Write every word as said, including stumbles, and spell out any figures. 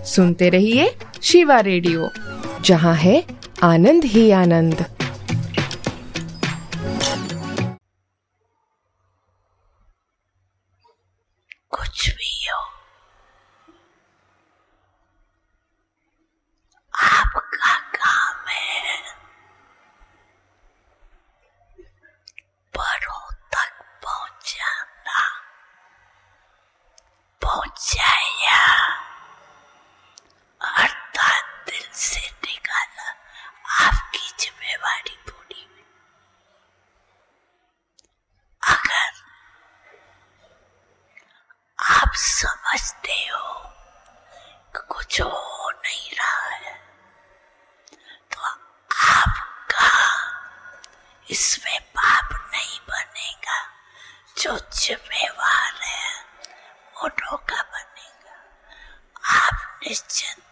सुनते रहिए शिवा रेडियो, जहाँ है आनंद ही आनंद। कुछ भी हो, आपका काम है बड़ों तक पहुंचाना। पहुंचाया अर्थात दिल से निकाला, आपकी जिम्मेवारी पूरी हुई। अगर आप समझते हो कि कुछ हो नहीं रहा है, तो आपका इसमें पाप नहीं बनेगा। जो जिम्मेवार है उन्हों का बनेगा। आप निश्चिंत